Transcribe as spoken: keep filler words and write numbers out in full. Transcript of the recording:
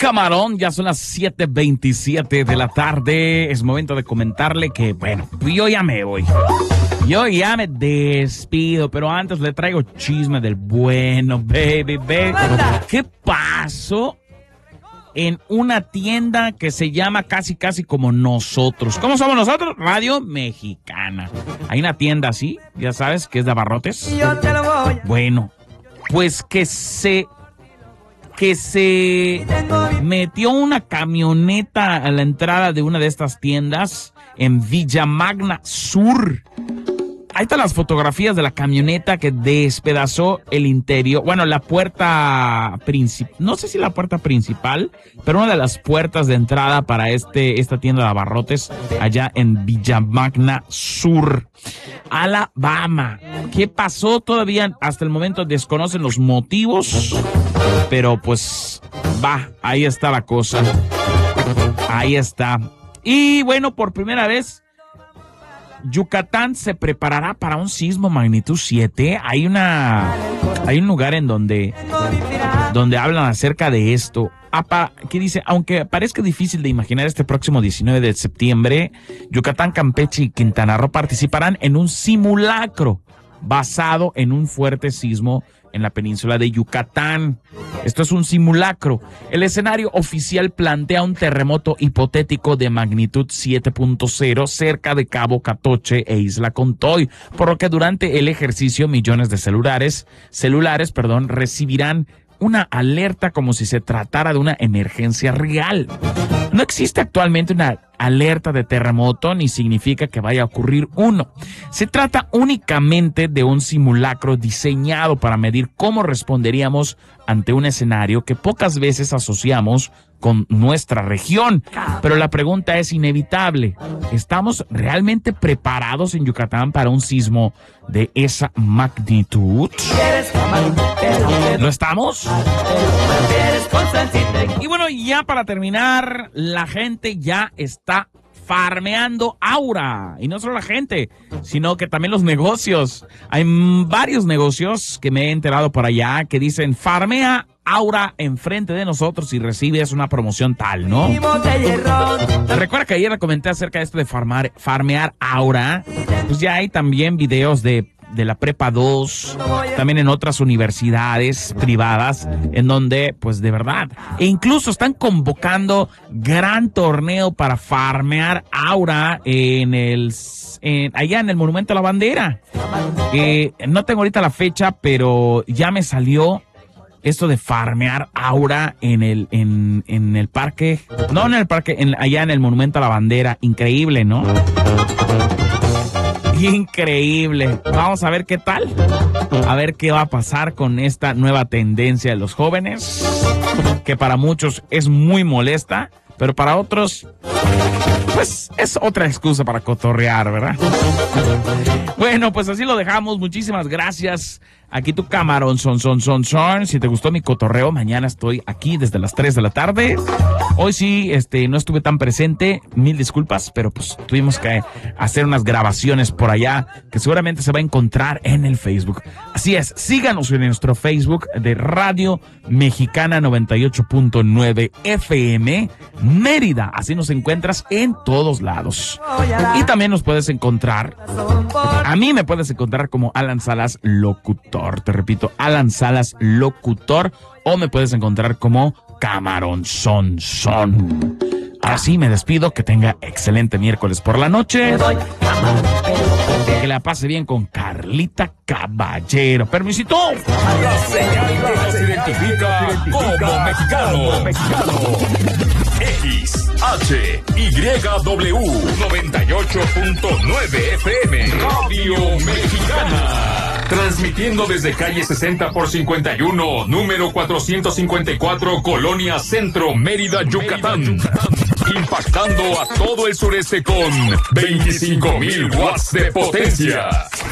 camarón, ya son las siete veintisiete de la tarde. Es momento de comentarle que, bueno, yo ya me voy. Yo ya me despido, pero antes le traigo chisme del bueno, baby, baby. ¿Qué pasó en una tienda que se llama casi, casi como nosotros? ¿Cómo somos nosotros? Radio Mexicana. Hay una tienda así, ya sabes, que es de abarrotes. Bueno, pues que se... que se metió una camioneta a la entrada de una de estas tiendas en Villamagna Sur. Ahí están las fotografías de la camioneta que despedazó el interior. Bueno, la puerta principal, no sé si la puerta principal, pero una de las puertas de entrada para este esta tienda de abarrotes allá en Villamagna Sur, Alabama. ¿Qué pasó? Todavía hasta el momento desconocen los motivos, pero pues va, ahí está la cosa. Ahí está. Y bueno, por primera vez Yucatán se preparará para un sismo magnitud siete. Hay una, hay un lugar en donde, donde hablan acerca de esto. Apa, que dice, aunque parezca difícil de imaginar, este próximo diecinueve de septiembre, Yucatán, Campeche y Quintana Roo participarán en un simulacro basado en un fuerte sismo en la península de Yucatán. Esto es un simulacro. El escenario oficial plantea un terremoto hipotético de magnitud siete punto cero cerca de Cabo Catoche e Isla Contoy, por lo que durante el ejercicio millones de celulares, celulares, perdón, recibirán una alerta como si se tratara de una emergencia real. No existe actualmente una alerta de terremoto ni significa que vaya a ocurrir uno. Se trata únicamente de un simulacro diseñado para medir cómo responderíamos ante un escenario que pocas veces asociamos con nuestra región. Pero la pregunta es inevitable. ¿Estamos realmente preparados en Yucatán para un sismo de esa magnitud? ¿Lo estamos? Y bueno, ya para terminar, la gente ya está farmeando Aura. Y no solo la gente, sino que también los negocios. Hay varios negocios que me he enterado por allá que dicen: farmea Aura enfrente de nosotros y recibes una promoción tal, ¿no? Recuerda que ayer le comenté acerca de esto de farmar, farmear Aura. Pues ya hay también videos de de la Prepa dos, también en otras universidades privadas, en donde, pues de verdad, e incluso están convocando gran torneo para farmear Aura en el, en, allá en el Monumento a la Bandera. Eh, no tengo ahorita la fecha, pero ya me salió esto de farmear Aura en el, en, en el parque, no en el parque, en, allá en el Monumento a la Bandera. Increíble, ¿no? Increíble. Vamos a ver qué tal. A ver qué va a pasar con esta nueva tendencia de los jóvenes, que para muchos es muy molesta, pero para otros, pues es otra excusa para cotorrear, ¿verdad? Bueno, pues así lo dejamos. Muchísimas gracias. Aquí tu camarón, son, son, son, son. Si te gustó mi cotorreo, mañana estoy aquí desde las tres de la tarde. Hoy sí, este, no estuve tan presente, mil disculpas, pero pues tuvimos que hacer unas grabaciones por allá que seguramente se va a encontrar en el Facebook. Así es, síganos en nuestro Facebook de Radio Mexicana noventa y ocho punto nueve F M Mérida. Así nos encuentras en todos lados. Y también nos puedes encontrar, a mí me puedes encontrar como Alan Salas Locutor. Te repito, Alan Salas Locutor, o me puedes encontrar como Camarón Son Son. Así me despido, que tenga excelente miércoles por la noche. Que la pase bien con Carlita Caballero. ¡Permisito! La señal que nos identifica como mexicano. X, H, Y, W, noventa y ocho punto nueve F M. Radio Mexicana. Transmitiendo desde calle sesenta por cincuenta y uno, número cuatrocientos cincuenta y cuatro, Colonia Centro, Mérida, Yucatán. Impactando a todo el sureste con veinticinco mil watts de potencia.